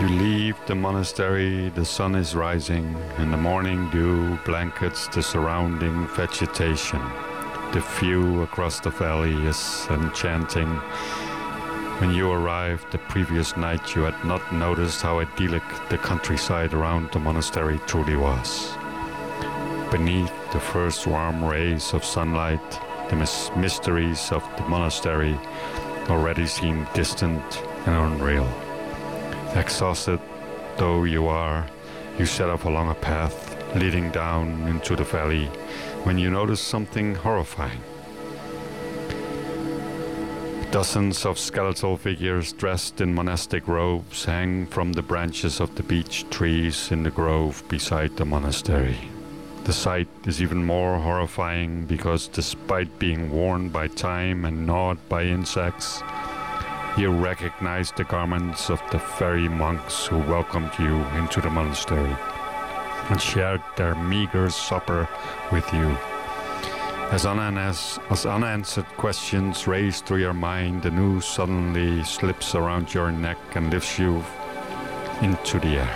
You leave the monastery, the sun is rising, and the morning dew blankets the surrounding vegetation. The view across the valley is enchanting. When you arrived the previous night, you had not noticed how idyllic the countryside around the monastery truly was. Beneath the first warm rays of sunlight, the mysteries of the monastery already seem distant and unreal. Exhausted though you are, you set off along a path leading down into the valley when you notice something horrifying. Dozens of skeletal figures dressed in monastic robes hang from the branches of the beech trees in the grove beside the monastery. The sight is even more horrifying because despite being worn by time and gnawed by insects, you recognize the garments of the very monks who welcomed you into the monastery and shared their meager supper with you. As unanswered questions race through your mind, the noose suddenly slips around your neck and lifts you into the air.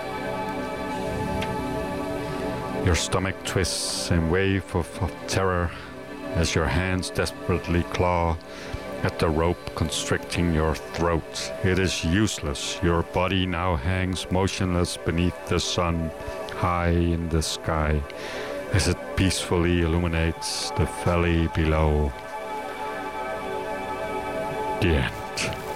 Your stomach twists in a wave of terror as your hands desperately claw at the rope constricting your throat. It is useless. Your body now hangs motionless beneath the sun, high in the sky, as it peacefully illuminates the valley below. The end.